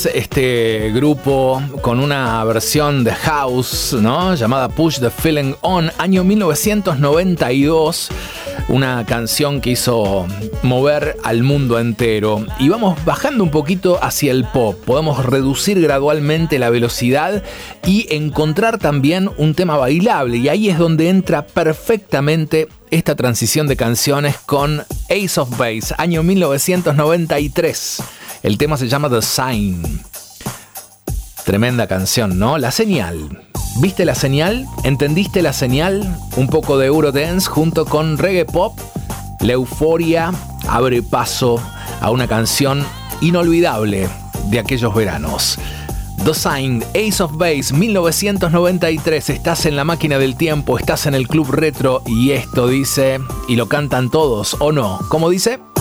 Base, este grupo con una versión de house, ¿no? Llamada Push the Feeling On, año 1992. Una canción que hizo mover al mundo entero. Y vamos bajando un poquito hacia el pop. Podemos reducir gradualmente la velocidad y encontrar también un tema bailable. Y ahí es donde entra perfectamente esta transición de canciones con Ace of Base, año 1993. El tema se llama The Sign. Tremenda canción, ¿no? La señal. ¿Viste la señal? ¿Entendiste la señal? Un poco de Eurodance junto con reggae pop. La euforia abre paso a una canción inolvidable de aquellos veranos. The Sign, Ace of Base, 1993. Estás en la máquina del tiempo, estás en el Club Retro y esto dice, y lo cantan todos, ¿o no? ¿Cómo dice?